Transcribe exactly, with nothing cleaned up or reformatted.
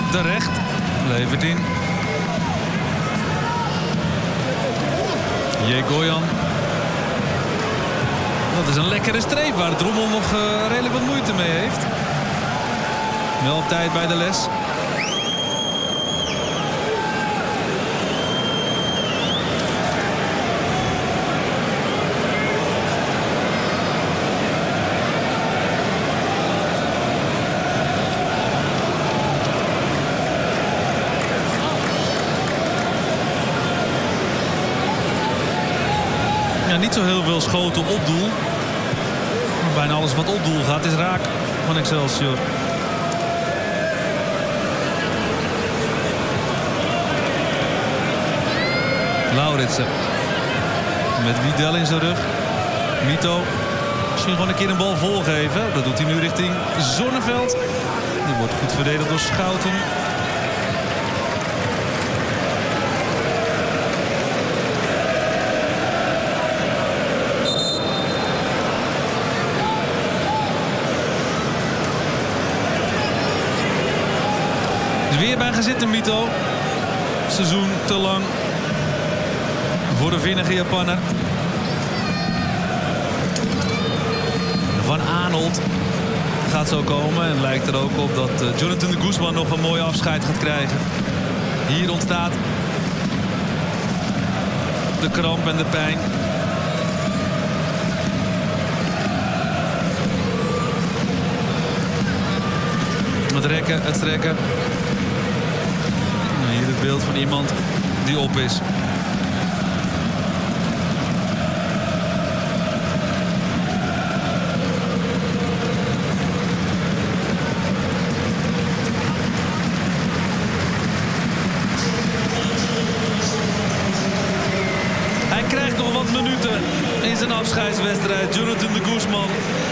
terecht. Levert in. Jegoyan. Dat is een lekkere streep waar Drommel nog uh, redelijk wat moeite mee heeft. Wel op tijd bij de les. Ja, niet zo heel veel schoten op doel. Maar bijna alles wat op doel gaat is raak van Excelsior. Lauritsen. Met Wiedel in zijn rug. Mito. Misschien gewoon een keer een bal volgeven. Dat doet hij nu richting Zonneveld. Die wordt goed verdedigd door Schouten. Weer bij gaan zitten, Mito. Seizoen te lang voor de vinnige Japanner. Van Aanholt gaat zo komen. En lijkt er ook op dat uh, Jonathan de Guzman nog een mooi afscheid gaat krijgen. Hier ontstaat de kramp en de pijn. Het rekken, het strekken. Hier het beeld van iemand die op is. Hij krijgt nog wat minuten in zijn afscheidswedstrijd. Jonathan de Guzman.